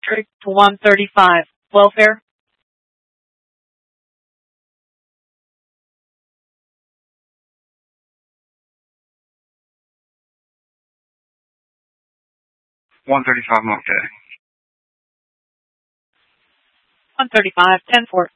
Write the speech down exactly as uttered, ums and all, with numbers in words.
District one thirty-five. Welfare. one thirty-five, okay. one thirty-five, ten four.